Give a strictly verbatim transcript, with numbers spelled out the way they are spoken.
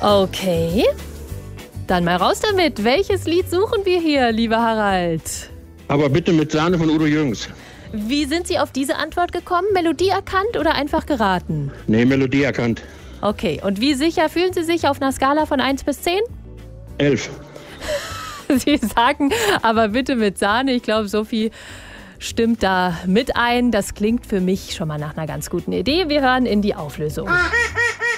Okay. Dann mal raus damit. Welches Lied suchen wir hier, lieber Harald? Aber bitte mit Sahne von Udo Jürgens. Wie sind Sie auf diese Antwort gekommen? Melodie erkannt oder einfach geraten? Nee, Melodie erkannt. Okay, und wie sicher fühlen Sie sich auf einer Skala von eins bis zehn? Elf. Sie sagen, aber bitte mit Sahne. Ich glaube, Sophie stimmt da mit ein. Das klingt für mich schon mal nach einer ganz guten Idee. Wir hören in die Auflösung.